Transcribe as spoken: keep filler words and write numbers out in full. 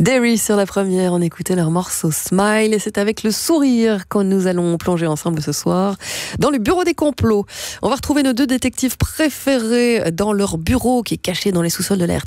Derry sur la première, on écoutait leur morceau Smile et c'est avec le sourire que nous allons plonger ensemble ce soir dans le bureau des complots. On va retrouver nos deux détectives préférés dans leur bureau qui est caché dans les sous-sols de la R